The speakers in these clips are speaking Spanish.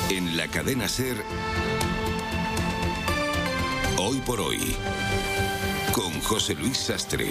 En la cadena SER, Hoy por Hoy, con José Luis Sastre.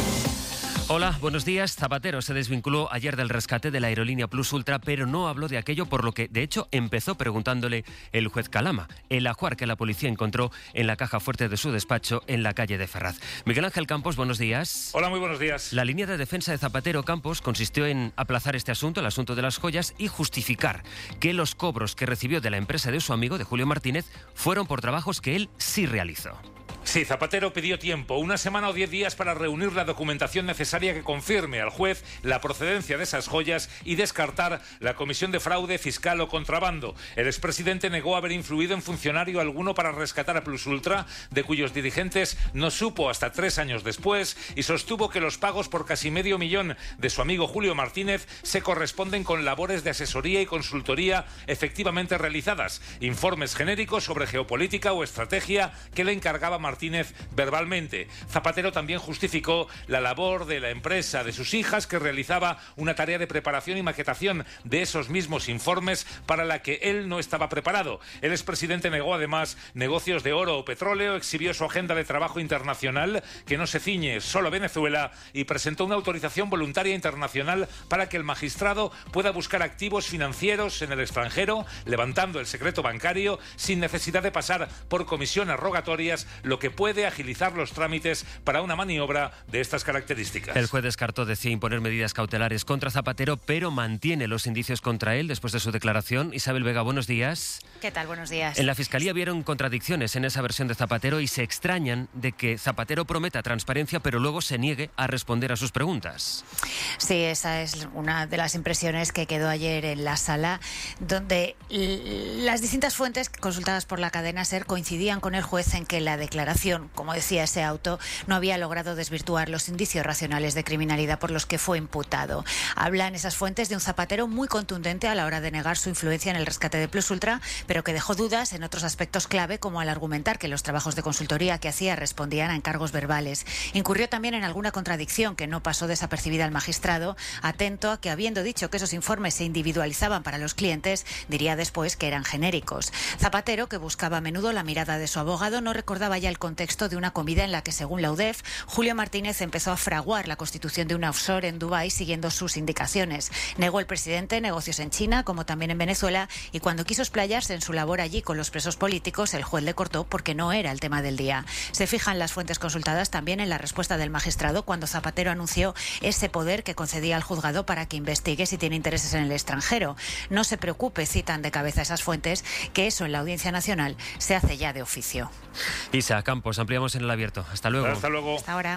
Hola, buenos días. Zapatero se desvinculó ayer del rescate de la aerolínea Plus Ultra, pero no habló de aquello, por lo que, de hecho, empezó preguntándole el juez Calama, el ajuar que la policía encontró en la caja fuerte de su despacho en la calle de Ferraz. Miguel Ángel Campos, buenos días. Hola, muy buenos días. La línea de defensa de Zapatero, Campos, consistió en aplazar este asunto, el asunto de las joyas, y justificar que los cobros que recibió de la empresa de su amigo, de Julio Martínez, fueron por trabajos que él sí realizó. Sí, Zapatero pidió tiempo, 1 semana o 10 días para reunir la documentación necesaria que confirme al juez la procedencia de esas joyas y descartar la comisión de fraude fiscal o contrabando. El expresidente negó haber influido en funcionario alguno para rescatar a Plus Ultra, de cuyos dirigentes no supo hasta 3 años después, y sostuvo que los pagos por casi $500,000 de su amigo Julio Martínez se corresponden con labores de asesoría y consultoría efectivamente realizadas, informes genéricos sobre geopolítica o estrategia que le encargaba Martínez verbalmente. Zapatero también justificó la labor de la empresa de sus hijas, que realizaba una tarea de preparación y maquetación de esos mismos informes para la que él no estaba preparado. El expresidente negó además negocios de oro o petróleo, exhibió su agenda de trabajo internacional, que no se ciñe solo a Venezuela, y presentó una autorización voluntaria internacional para que el magistrado pueda buscar activos financieros en el extranjero, levantando el secreto bancario sin necesidad de pasar por comisiones rogatorias, lo que puede agilizar los trámites para una maniobra de estas características. El juez descartó, decía, imponer medidas cautelares contra Zapatero, pero mantiene los indicios contra él después de su declaración. Isabel Vega, buenos días. ¿Qué tal? Buenos días. En la Fiscalía vieron contradicciones en esa versión de Zapatero y se extrañan de que Zapatero prometa transparencia, pero luego se niegue a responder a sus preguntas. Sí, esa es una de las impresiones que quedó ayer en la sala, donde las distintas fuentes consultadas por la cadena SER coincidían con el juez en que la declaración, como decía ese auto, no había logrado desvirtuar los indicios racionales de criminalidad por los que fue imputado. Hablan esas fuentes de un Zapatero muy contundente a la hora de negar su influencia en el rescate de Plus Ultra, pero que dejó dudas en otros aspectos clave, como al argumentar que los trabajos de consultoría que hacía respondían a encargos verbales. Incurrió también en alguna contradicción que no pasó desapercibida al magistrado, atento a que, habiendo dicho que esos informes se individualizaban para los clientes, diría después que eran genéricos. Zapatero, que buscaba a menudo la mirada de su abogado, no recordaba ya el contexto de una comida en la que, según la UDEF, Julio Martínez empezó a fraguar la constitución de una offshore en Dubái siguiendo sus indicaciones. Negó el presidente negocios en China, como también en Venezuela, y cuando quiso explayarse en su labor allí con los presos políticos, el juez le cortó porque no era el tema del día. Se fijan las fuentes consultadas también en la respuesta del magistrado cuando Zapatero anunció ese poder que concedía al juzgado para que investigue si tiene intereses en el extranjero. No se preocupe, citan de cabeza esas fuentes, que eso en la Audiencia Nacional se hace ya de oficio. Isa Campos, ampliamos en el abierto. Hasta luego. Hasta luego. Hasta ahora.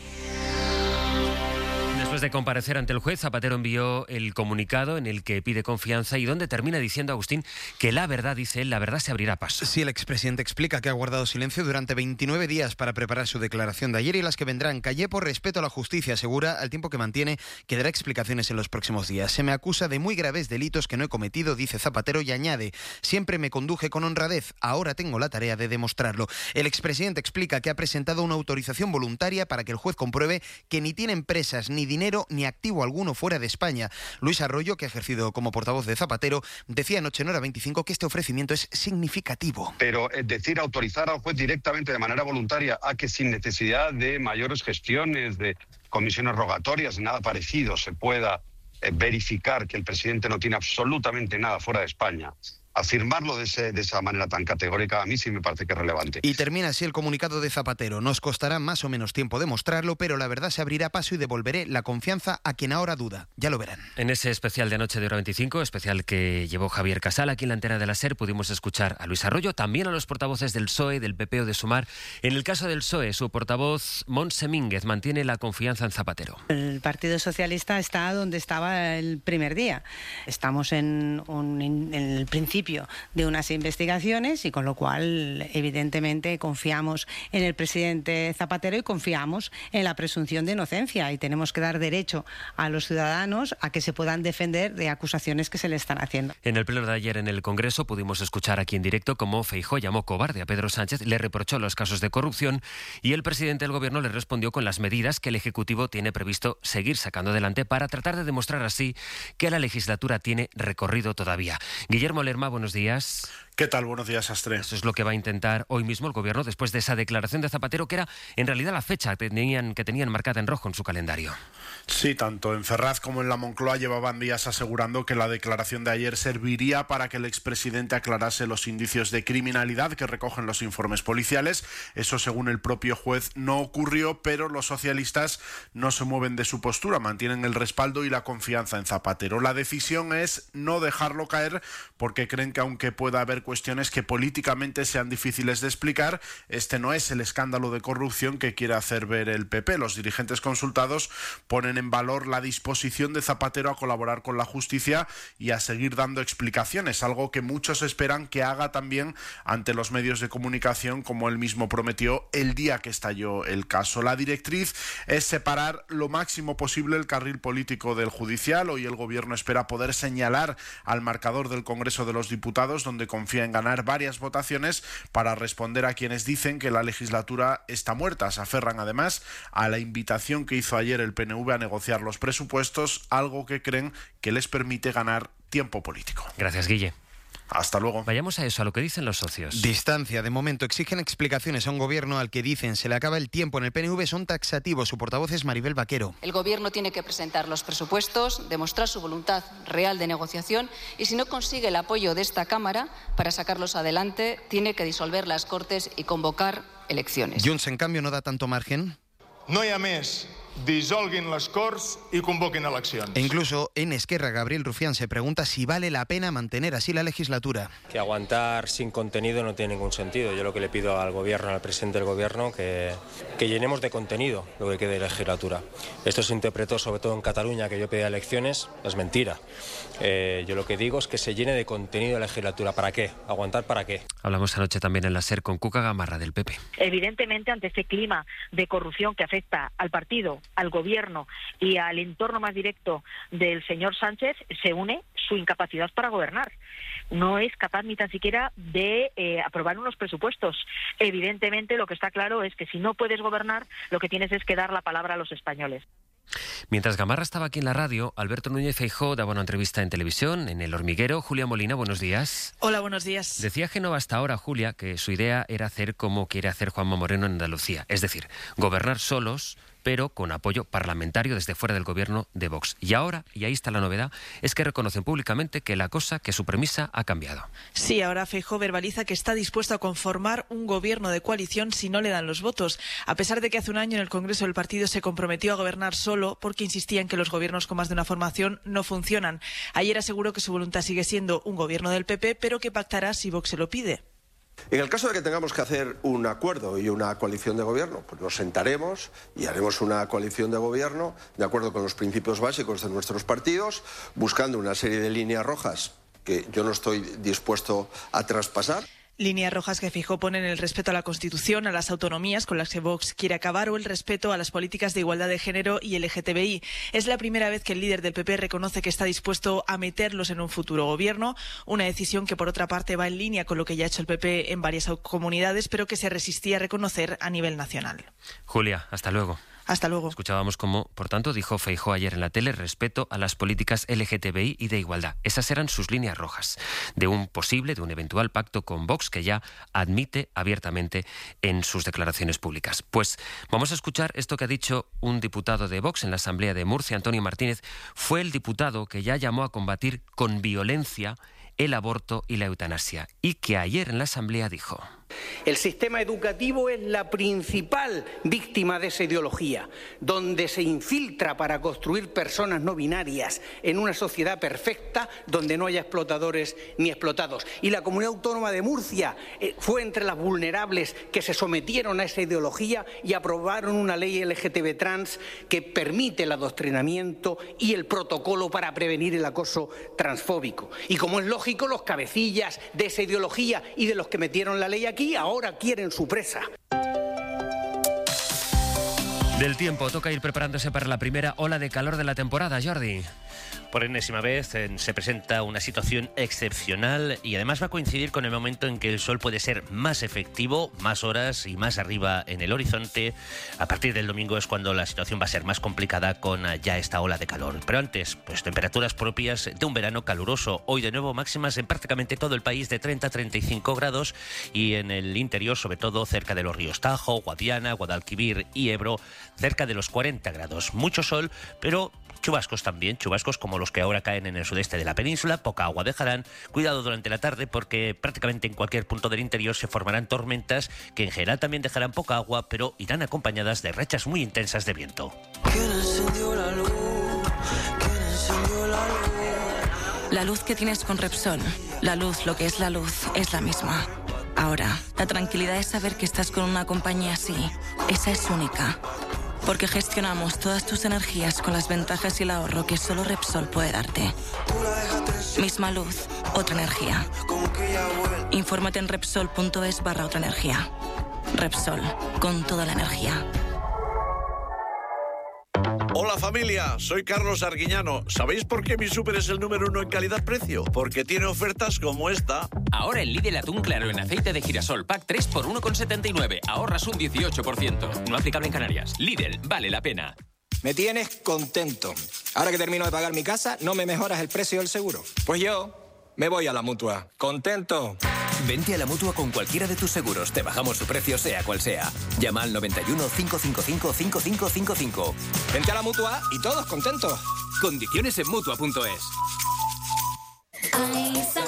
Después de comparecer ante el juez, Zapatero envió el comunicado en el que pide confianza y donde termina diciendo, Agustín, que la verdad, dice él, la verdad se abrirá paso. Sí, el expresidente explica que ha guardado silencio durante 29 días para preparar su declaración de ayer y las que vendrán. Callé por respeto a la justicia, asegura, al tiempo que mantiene que dará explicaciones en los próximos días. Se me acusa de muy graves delitos que no he cometido, dice Zapatero, y añade, siempre me conduje con honradez, ahora tengo la tarea de demostrarlo. El expresidente explica que ha presentado una autorización voluntaria para que el juez compruebe que ni tiene empresas ni dinero ni activo alguno fuera de España. Luis Arroyo, que ha ejercido como portavoz de Zapatero, decía anoche en Hora 25 que este ofrecimiento es significativo. Pero es decir, autorizar al juez directamente de manera voluntaria a que sin necesidad de mayores gestiones, de comisiones rogatorias, nada parecido, se pueda verificar que el presidente no tiene absolutamente nada fuera de España. Afirmarlo de esa manera tan categórica a mí sí me parece que es relevante. Y termina así el comunicado de Zapatero. Nos costará más o menos tiempo demostrarlo, pero la verdad se abrirá paso y devolveré la confianza a quien ahora duda. Ya lo verán. En ese especial de anoche de Hora 25, especial que llevó Javier Casal, aquí en la antena de la SER, pudimos escuchar a Luis Arroyo, también a los portavoces del PSOE, del PP o de Sumar. En el caso del PSOE, su portavoz, Montse Mínguez, mantiene la confianza en Zapatero. El Partido Socialista está donde estaba el primer día. Estamos en el principio de unas investigaciones y con lo cual evidentemente confiamos en el presidente Zapatero y confiamos en la presunción de inocencia y tenemos que dar derecho a los ciudadanos a que se puedan defender de acusaciones que se le están haciendo. En el pleno de ayer en el Congreso pudimos escuchar aquí en directo cómo Feijóo llamó cobarde a Pedro Sánchez, le reprochó los casos de corrupción y el presidente del Gobierno le respondió con las medidas que el Ejecutivo tiene previsto seguir sacando adelante para tratar de demostrar así que la legislatura tiene recorrido todavía. Guillermo Lerma, buenos días. ¿Qué tal? Buenos días, Sastre. Eso es lo que va a intentar hoy mismo el Gobierno después de esa declaración de Zapatero, que era en realidad la fecha que tenían marcada en rojo en su calendario. Sí, tanto en Ferraz como en la Moncloa llevaban días asegurando que la declaración de ayer serviría para que el expresidente aclarase los indicios de criminalidad que recogen los informes policiales. Eso, según el propio juez, no ocurrió, pero los socialistas no se mueven de su postura, mantienen el respaldo y la confianza en Zapatero. La decisión es no dejarlo caer porque creen que aunque pueda haber cuestiones que políticamente sean difíciles de explicar, este no es el escándalo de corrupción que quiere hacer ver el PP. Los dirigentes consultados ponen en valor la disposición de Zapatero a colaborar con la justicia y a seguir dando explicaciones, algo que muchos esperan que haga también ante los medios de comunicación, como él mismo prometió el día que estalló el caso. La directriz es separar lo máximo posible el carril político del judicial. Hoy el Gobierno espera poder señalar al marcador del Congreso de los Diputados, donde confía en ganar varias votaciones para responder a quienes dicen que la legislatura está muerta. Se aferran además a la invitación que hizo ayer el PNV a negociar los presupuestos, algo que creen que les permite ganar tiempo político. Gracias, Guille. Hasta luego. Vayamos a eso, a lo que dicen los socios. Distancia. De momento exigen explicaciones a un gobierno al que dicen se le acaba el tiempo. En el PNV son taxativos. Su portavoz es Maribel Vaquero. El gobierno tiene que presentar los presupuestos, demostrar su voluntad real de negociación y si no consigue el apoyo de esta Cámara para sacarlos adelante, tiene que disolver las Cortes y convocar elecciones. Junts, en cambio, no da tanto margen. No hi ha més. Dissolguin les Corts y convoquen eleccions. E incluso en Esquerra, Gabriel Rufián se pregunta si vale la pena mantener así la legislatura. Que aguantar sin contenido no tiene ningún sentido. Yo lo que le pido al Gobierno, al presidente del Gobierno, que llenemos de contenido lo que quede de legislatura. Esto se interpretó sobre todo en Cataluña, que yo pedía elecciones, es mentira. Yo lo que digo es que se llene de contenido la legislatura. ¿Para qué? ¿Aguantar para qué? Hablamos anoche también en la SER con Cuca Gamarra del PP. Evidentemente, ante este clima de corrupción que afecta al partido, al gobierno y al entorno más directo del señor Sánchez, se une su incapacidad para gobernar. No es capaz ni tan siquiera de aprobar unos presupuestos. Evidentemente, lo que está claro es que si no puedes gobernar, lo que tienes es que dar la palabra a los españoles. Mientras Gamarra estaba aquí en la radio, Alberto Núñez Feijóo daba una entrevista en televisión, en El Hormiguero. Julia Molina, buenos días. Hola, buenos días. Decía Génova hasta ahora, Julia, que su idea era hacer como quiere hacer Juanma Moreno en Andalucía. Es decir, gobernar solos, pero con apoyo parlamentario desde fuera del gobierno de Vox. Y ahora, y ahí está la novedad, es que reconocen públicamente que su premisa ha cambiado. Sí, ahora Feijóo verbaliza que está dispuesto a conformar un gobierno de coalición si no le dan los votos, a pesar de que hace un año en el Congreso del partido se comprometió a gobernar solo porque insistía en que los gobiernos con más de una formación no funcionan. Ayer aseguró que su voluntad sigue siendo un gobierno del PP, pero que pactará si Vox se lo pide. En el caso de que tengamos que hacer un acuerdo y una coalición de gobierno, pues nos sentaremos y haremos una coalición de gobierno de acuerdo con los principios básicos de nuestros partidos, buscando una serie de líneas rojas que yo no estoy dispuesto a traspasar. Líneas rojas que Feijóo ponen el respeto a la Constitución, a las autonomías con las que Vox quiere acabar o el respeto a las políticas de igualdad de género y LGTBI. Es la primera vez que el líder del PP reconoce que está dispuesto a meterlos en un futuro gobierno, una decisión que por otra parte va en línea con lo que ya ha hecho el PP en varias comunidades, pero que se resistía a reconocer a nivel nacional. Julia, hasta luego. Hasta luego. Escuchábamos cómo, por tanto, dijo Feijóo ayer en la tele, respeto a las políticas LGTBI y de igualdad. Esas eran sus líneas rojas de un eventual pacto con Vox que ya admite abiertamente en sus declaraciones públicas. Pues vamos a escuchar esto que ha dicho un diputado de Vox en la Asamblea de Murcia, Antonio Martínez. Fue el diputado que ya llamó a combatir con violencia el aborto y la eutanasia y que ayer en la Asamblea dijo: el sistema educativo es la principal víctima de esa ideología, donde se infiltra para construir personas no binarias en una sociedad perfecta donde no haya explotadores ni explotados. Y la Comunidad Autónoma de Murcia fue entre las vulnerables que se sometieron a esa ideología y aprobaron una ley LGTB trans que permite el adoctrinamiento y el protocolo para prevenir el acoso transfóbico. Y como es lógico, los cabecillas de esa ideología y de los que metieron la ley aquí ahora quieren su presa. Del tiempo, toca ir preparándose para la primera ola de calor de la temporada, Jordi. Por enésima vez se presenta una situación excepcional y además va a coincidir con el momento en que el sol puede ser más efectivo, más horas y más arriba en el horizonte. A partir del domingo es cuando la situación va a ser más complicada con ya esta ola de calor. Pero antes, pues temperaturas propias de un verano caluroso. Hoy de nuevo máximas en prácticamente todo el país de 30 a 35 grados y en el interior, sobre todo cerca de los ríos Tajo, Guadiana, Guadalquivir y Ebro, cerca de los 40 grados. Mucho sol, pero chubascos también, chubascos como los que ahora caen en el sudeste de la península, poca agua dejarán. Cuidado durante la tarde porque prácticamente en cualquier punto del interior se formarán tormentas que en general también dejarán poca agua, pero irán acompañadas de rachas muy intensas de viento. La luz que tienes con Repsol, la luz, lo que es la luz, es la misma. Ahora, la tranquilidad es saber que estás con una compañía así. Esa es única. Porque gestionamos todas tus energías con las ventajas y el ahorro que solo Repsol puede darte. Misma luz, otra energía. Infórmate en Repsol.es/otra energía. Repsol, con toda la energía. Hola familia, soy Carlos Arguiñano. ¿Sabéis por qué mi súper es el número 1 en calidad-precio? Porque tiene ofertas como esta. Ahora en Lidl atún claro en aceite de girasol pack 3 por 1,79. Ahorras un 18%. No aplicable en Canarias. Lidl, vale la pena. Me tienes contento. Ahora que termino de pagar mi casa, ¿no me mejoras el precio del seguro? Pues yo me voy a la Mutua. ¿Contento? Vente a la Mutua con cualquiera de tus seguros. Te bajamos su precio sea cual sea. Llama al 91 555 5555. Vente a la Mutua y todos contentos. Condiciones en Mutua.es.